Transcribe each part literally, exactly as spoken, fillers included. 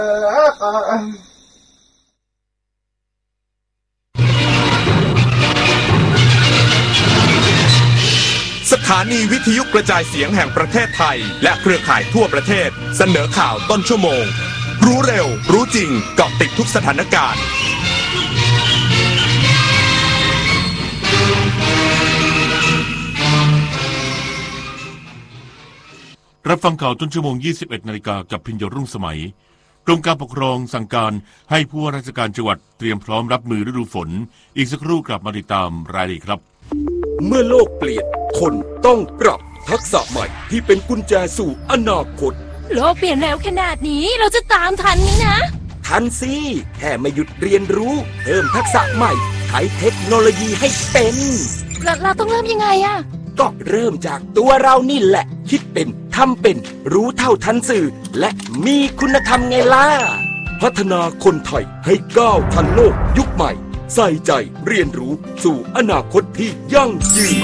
สถานีวิทยุกระจายเสียงแห่งประเทศไทยและเครือข่ายทั่วประเทศเสนอข่าวต้นชั่วโมงรู้เร็วรู้จริงเกาะติดทุกสถานการณ์รับฟังข่าวต้นชั่วโมง ยี่สิบเอ็ดนาฬิกากับพิญญรุ่งสมัยกรมการปกครองสั่งการให้ผู้ว่าราชการจังหวัดเตรียมพร้อมรับมือฤดูฝนอีกสักครู่กลับมาติดตามรายละเอียดครับเมื่อโลกเปลี่ยนคนต้องปรับทักษะใหม่ที่เป็นกุญแจสู่อนาคตโลกเปลี่ยนเร็วขนาดนี้เราจะตามทันไหมนะทันสิแค่ไม่หยุดเรียนรู้เพิ่มทักษะใหม่ใช้เทคโนโลยีให้เป็นเราเราต้องเริ่มยังไงอะก็เริ่มจากตัวเรานี่แหละคิดเป็นทำเป็นรู้เท่าทันสื่อและมีคุณธรรมไงล่ะพัฒนาคนไทยให้ก้าวทันโลกยุคใหม่ใส่ใจเรียนรู้สู่อนาคตที่ยั่งยืน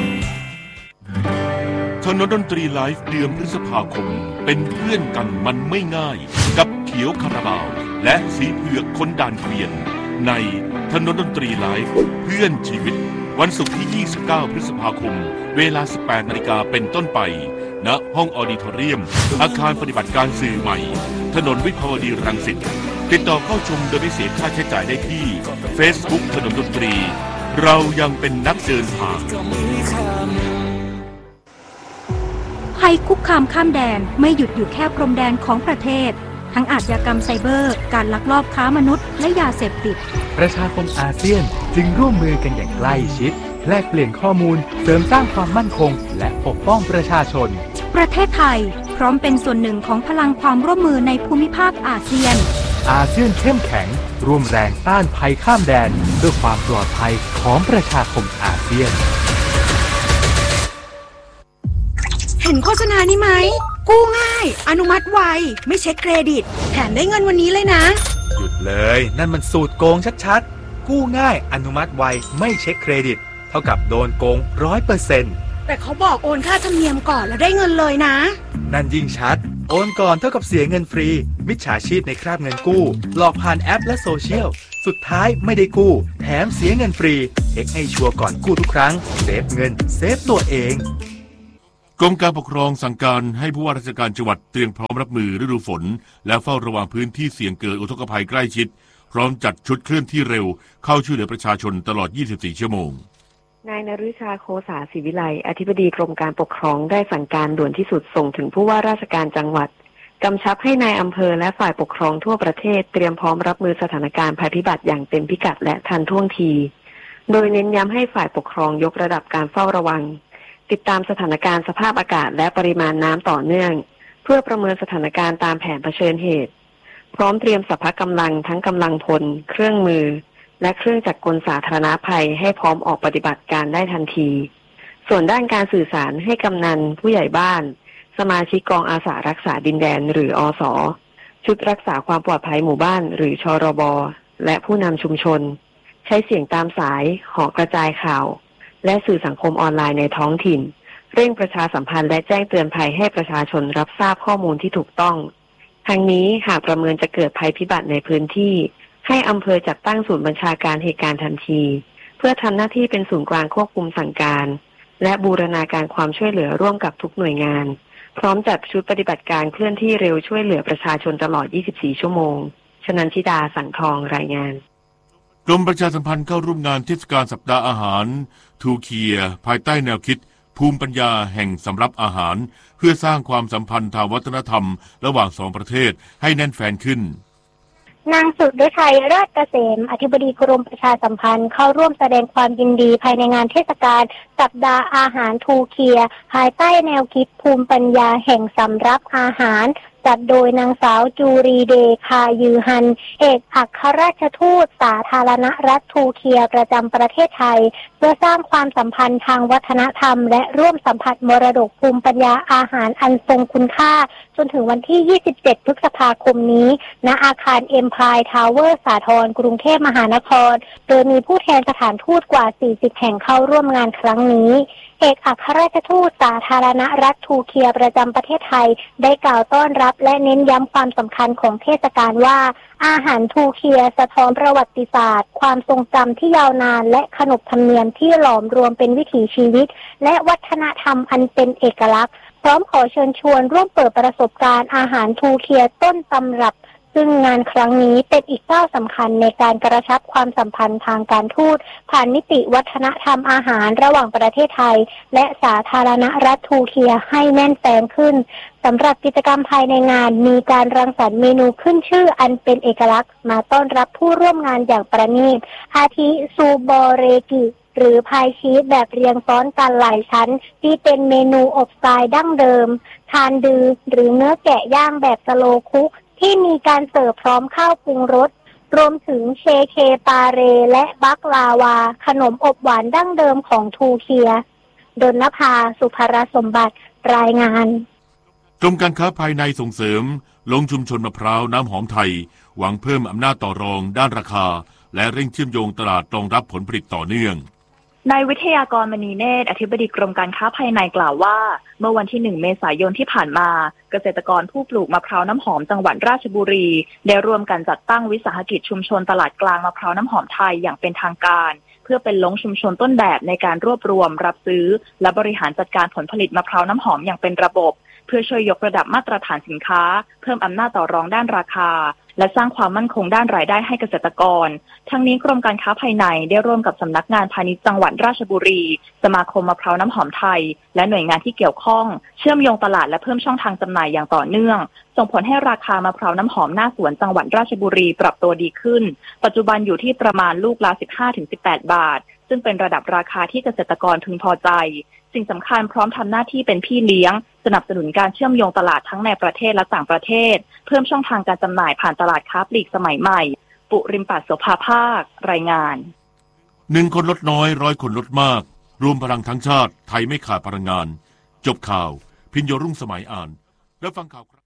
ถนนดนตรีไลฟ์เดือนพฤษภาคมเป็นเพื่อนกันมันไม่ง่ายกับเขียวคาราบาวและสีเผือกคนด่านเกวียนในถนนดนตรีไลฟ์เพื่อนชีวิตวันศุกร์ที่ยี่สิบเก้าพฤษภาคมเวลา สิบแปดนาฬิกาเป็นต้นไปณห้องออดิทอเรียมอาคารปฏิบัติการสื่อใหม่ถนนวิภาวดีรังสิตติดต่อเข้าชมโดยไม่เสียค่าใช้จ่ายได้ที่ Facebook ถนนดนตรีเรายังเป็นนักเดินทางภัยคุกคามข้ามแดนไม่หยุดอยู่แค่พรมแดนของประเทศทั้งอาชญากรรมไซเบอร์การลักลอบค้ามนุษย์และยาเสพติดประชาคมอาเซียนจึงร่วมมือกันอย่างใกล้ชิดแลกเปลี่ยนข้อมูลเสริมสร้างความมั่นคงและปกป้องประชาชนประเทศไทยพร้อมเป็นส่วนหนึ่งของพลังความร่วมมือในภูมิภาคอาเซียนอาเซียนเข้มแข็งร่วมแรงต้านภัยข้ามแดนเพื่อความปลอดภัยของประชาคมอาเซียนเห็นโฆษณานี้ไหมกู้ง่ายอนุมัติไวไม่เช็คเครดิตแถมได้เงินวันนี้เลยนะหยุดเลยนั่นมันสูตรโกงชัดๆกู้ง่ายอนุมัติไวไม่เช็คเครดิตเท่ากับโดนโกง ร้อยเปอร์เซ็นต์แต่เขาบอกโอนค่าธรรมเนียมก่อนแล้วได้เงินเลยนะนั่นยิ่งชัดโอนก่อนเท่ากับเสียเงินฟรีมิจฉาชีพในคราบเงินกู้หลอกผ่านแอปและโซเชียลสุดท้ายไม่ได้กู้แถมเสียเงินฟรีเช็คให้ชัวร์ก่อนกู้ทุกครั้งเซฟเงินเซฟตัวเองกรมการปกครองสั่งการให้ผู้ว่าราชการจังหวัดเตรียมพร้อมรับมือฤดูฝนและเฝ้าระวังพื้นที่เสี่ยงเกิดอุทกภัยใกล้ชิดพร้อมจัดชุดเคลื่อนที่เร็วเข้าช่วยเหลือประชาชนตลอดยี่สิบสี่ชั่วโมงนายนฤชาโคสาศิวิไลอธิบดีกรมการปกครองได้สั่งการด่วนที่สุดส่งถึงผู้ว่าราชการจังหวัดกำชับให้นายอำเภอและฝ่ายปกครองทั่วประเทศเตรียมพร้อมรับมือสถานการณ์ภัยพิบัติอย่างเต็มพิกัดและทันท่วงทีโดยเน้นย้ำให้ฝ่ายปกครองยกระดับการเฝ้าระวังติดตามสถานการณ์สภาพอากาศและปริมาณน้ำต่อเนื่องเพื่อประเมินสถานการณ์ตามแผนเผชิญเหตุพร้อมเตรียมสรรพกำลังทั้งกำลังพลเครื่องมือและเครื่องจักรกลสาธารณภัยให้พร้อมออกปฏิบัติการได้ทันทีส่วนด้านการสื่อสารให้กำนันผู้ใหญ่บ้านสมาชิกกองอาสารักษาดินแดนหรืออส.ชุดรักษาความปลอดภัยหมู่บ้านหรือชรบ.และผู้นำชุมชนใช้เสียงตามสายหอกระจายข่าวและสื่อสังคมออนไลน์ในท้องถิ่นเร่งประชาสัมพันธ์และแจ้งเตือนภัยให้ประชาชนรับทราบข้อมูลที่ถูกต้องทั้งนี้หากประเมินจะเกิดภัยพิบัติในพื้นที่ให้อำเภอจัดตั้งศูนย์บัญชาการเหตุการณ์ทันทีเพื่อทำหน้าที่เป็นศูนย์กลางควบคุมสั่งการและบูรณาการความช่วยเหลือร่วมกับทุกหน่วยงานพร้อมจัดชุดปฏิบัติการเคลื่อนที่เร็วช่วยเหลือประชาชนตลอดยี่สิบสี่ชั่วโมงชนันทิดาสังทองรายงานกรมประชาสัมพันธ์เข้าร่วมงานเทศกาลสัปดาห์อาหารทูเคียภายใต้แนวคิดภูมิปัญญาแห่งสำรับอาหารเพื่อสร้างความสัมพันธ์ทางวัฒนธรรมระหว่างสองประเทศให้แน่นแฟ้นขึ้นนางสุดฤทัยราชเกษมอธิบดีกรมประชาสัมพันธ์เข้าร่วมแสดงความยินดีภายในงานเทศกาลสัปดาห์อาหารทูเคียภายใต้แนวคิดภูมิปัญญาแห่งสำรับอาหารจัดโดยนางสาวจูรีเดคายือฮันเอกอัครราชทูตสาธารณรัฐทูเคียประจำประเทศไทยเพื่อสร้างความสัมพันธ์ทางวัฒนธรรมและร่วมสัมผัสมรดกภูมิปัญญาอาหารอันทรงคุณค่าจนถึงวันที่ ยี่สิบเจ็ด พฤษภาคมนี้ณอาคาร Empire Tower สาทรกรุงเทพมหานครโดยมีผู้แทนสถานทูตกว่า สี่สิบ แห่งเข้าร่วมงานครั้งนี้เอกอัครราชทูตสาธารณรัฐทูเคียประจำประเทศไทยได้กล่าวต้อนรับและเน้นย้ำความสำคัญของเทศกาลว่าอาหารทูเคียสะท้อนประวัติศาสตร์ความทรงจำที่ยาวนานและขนบธรรมเนียมที่หลอมรวมเป็นวิถีชีวิตและวัฒนธรรมอันเป็นเอกลักษณ์พร้อมขอเชิญชวนร่วมเปิดประสบการณ์อาหารทูเคียต้นตำรับซึ่งงานครั้งนี้เป็นอีกก้าวสำคัญในการกระชับความสัมพันธ์ทางการทูตผ่านมิติวัฒนธรรมอาหารระหว่างประเทศไทยและสาธารณรัฐทูเคียให้แน่นแฟ้งขึ้นสำหรับกิจกรรมภายในงานมีการรังสรรค์เมนูขึ้นชื่ออันเป็นเอกลักษณ์มาต้อนรับผู้ร่วมงานอย่างประณีตอาทิซูบอเรกิหรือพายชีสแบบเรียงซ้อนกันหลายชั้นที่เป็นเมนูอบสไตล์ดั้งเดิมทานดือหรือเนื้อแกะย่างแบบสโลว์คุกที่มีการเสิร์ฟพร้อมข้าวปรุงรสรวมถึงเชเคปาเรและบักลาวาขนมอบหวานดั้งเดิมของทูเคียดลนภาสุภรสมบัติรายงานกรมการค้าภายในส่งเสริมลงชุมชนมะพร้าวน้ำหอมไทยหวังเพิ่มอำนาจต่อรองด้านราคาและเร่งเชื่อมโยงตลาดรองรับผลผลิตต่อเนื่องนายวิทยากรมณีเนตรอธิบดีกรมการค้าภายในกล่าวว่าเมื่อวันที่หนึ่งเมษายนที่ผ่านมาเกษตรกรผู้ปลูกมะพร้าวน้ำหอมจังหวัดราชบุรีได้ร่วมกันจัดตั้งวิสาหกิจชุมชนตลาดกลางมะพร้าวน้ำหอมไทยอย่างเป็นทางการเพื่อเป็นลงชุมชนต้นแบบในการรวบรวมรับซื้อและบริหารจัดการผลผลิตมะพร้าวน้ำหอมอย่างเป็นระบบเพื่อช่วยยกระดับมาตรฐานสินค้าเพิ่มอำนาจต่อรองด้านราคาและสร้างความมั่นคงด้านรายได้ให้เกษตรกรทั้งนี้กรมการค้าภายในได้ร่วมกับสำนักงานพาณิชย์จังหวัดราชบุรีสมาคมมะพร้าวน้ำหอมไทยและหน่วยงานที่เกี่ยวข้องเชื่อมโยงตลาดและเพิ่มช่องทางจำหน่ายอย่างต่อเนื่องส่งผลให้ราคามะพร้าวน้ำหอมหน้าสวนจังหวัดราชบุรีปรับตัวดีขึ้นปัจจุบันอยู่ที่ประมาณลูกละ สิบห้าถึงสิบแปด บาทซึ่งเป็นระดับราคาที่เกษตรกรพึงพอใจสิ่งสำคัญพร้อมทำหน้าที่เป็นพี่เลี้ยงสนับสนุนการเชื่อมโยงตลาดทั้งในประเทศและต่างประเทศเพิ่มช่องทางการจำหน่ายผ่านตลาดค้าปลีกสมัยใหม่ปุริมปัสโสภาภาครายงานหนึ่งคนลดน้อยร้อยคนลดมากรวมพลังทั้งชาติไทยไม่ขาดพลังงานจบข่าวพิญโยรุ่งสมัยอ่านแล้วฟังข่าว